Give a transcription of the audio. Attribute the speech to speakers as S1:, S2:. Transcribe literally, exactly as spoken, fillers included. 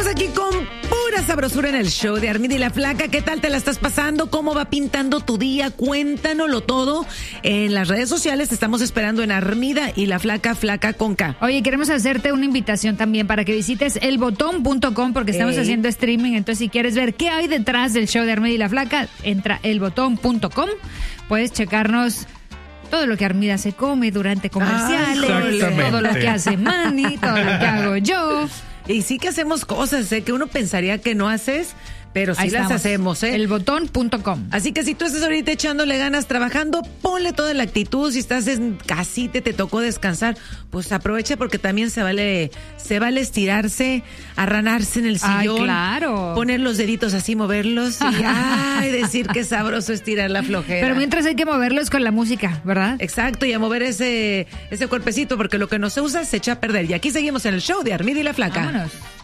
S1: aquí con pura sabrosura en el show de Armida y la Flaca. ¿Qué tal te la estás pasando? ¿Cómo va pintando tu día? Cuéntanoslo todo. En las redes sociales te estamos esperando en Armida y la Flaca, Flaca con K.
S2: Oye, queremos hacerte una invitación también para que visites el botón punto com porque estamos Ey. haciendo streaming. Entonces, si quieres ver qué hay detrás del show de Armida y la Flaca, entra el botón punto com. Puedes checarnos todo lo que Armida se come durante comerciales,
S3: Ay,
S2: todo lo que hace Manny, todo lo que hago yo.
S1: Y sí que hacemos cosas, ¿eh? Que uno pensaría que no haces, pero sí
S2: Ahí
S1: las
S2: estamos.
S1: hacemos, ¿eh?
S2: el botón punto com.
S1: Así que si tú estás ahorita echándole ganas trabajando, ponle toda la actitud. Si estás en casita, te tocó descansar, pues aprovecha porque también se vale, se vale estirarse, arranarse en el
S2: Ay,
S1: sillón.
S2: claro.
S1: Poner los deditos así, moverlos y ay, decir que sabroso estirar la flojera.
S2: Pero mientras hay que moverlos con la música, ¿verdad?
S1: Exacto, y a mover ese, ese cuerpecito porque lo que no se usa se echa a perder. Y aquí seguimos en el show de Armida y la Flaca.
S2: Vámonos.